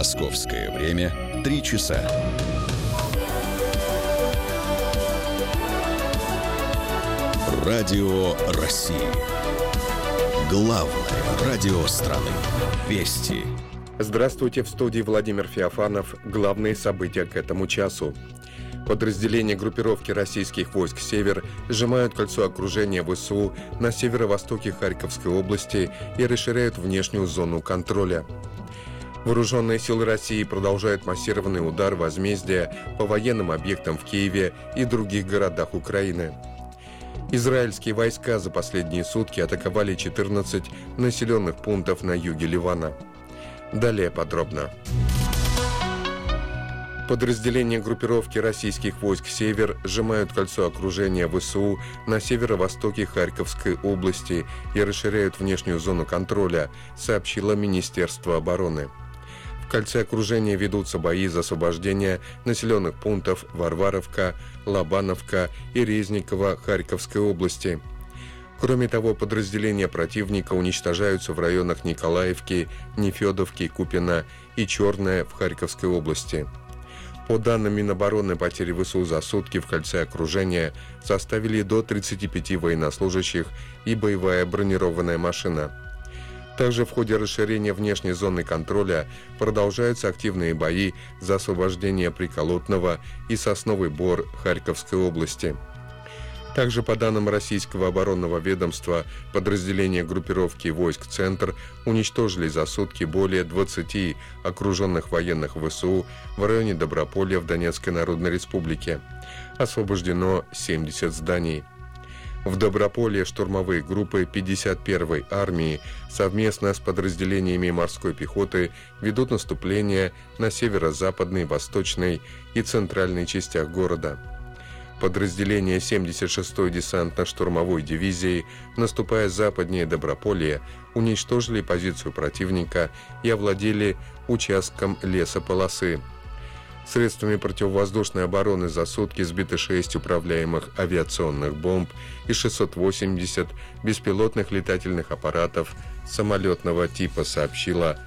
Московское время 3 часа. Радио России. Главное радио страны. Вести. Здравствуйте, в студии Владимир Феофанов. Главные события к этому часу. Подразделения группировки российских войск «Север» сжимают кольцо окружения ВСУ на северо-востоке Харьковской области и расширяют внешнюю зону контроля. Вооруженные силы России продолжают массированный удар возмездия по военным объектам в Киеве и других городах Украины. Израильские войска за последние сутки атаковали 14 населенных пунктов на юге Ливана. Далее подробно. Подразделения группировки российских войск «Север» сжимают кольцо окружения ВСУ на северо-востоке Харьковской области и расширяют внешнюю зону контроля, сообщило Министерство обороны. В кольце окружения ведутся бои за освобождение населенных пунктов Варваровка, Лобановка и Резниково Харьковской области. Кроме того, подразделения противника уничтожаются в районах Николаевки, Нефедовки, Купина и Черная в Харьковской области. По данным Минобороны, потери ВСУ за сутки в кольце окружения составили до 35 военнослужащих и боевая бронированная машина. Также в ходе расширения внешней зоны контроля продолжаются активные бои за освобождение Приколотного и Сосновый Бор Харьковской области. Также по данным российского оборонного ведомства, подразделения группировки войск «Центр» уничтожили за сутки более 20 окруженных военных ВСУ в районе Доброполья в Донецкой Народной Республике. Освобождено 70 зданий. В Доброполье штурмовые группы 51-й армии совместно с подразделениями морской пехоты ведут наступление на северо-западной, восточной и центральной частях города. Подразделения 76-й десантно-штурмовой дивизии, наступая западнее Доброполья, уничтожили позицию противника и овладели участком лесополосы. Средствами противовоздушной обороны за сутки сбиты 6 управляемых авиационных бомб и 680 беспилотных летательных аппаратов самолетного типа, сообщила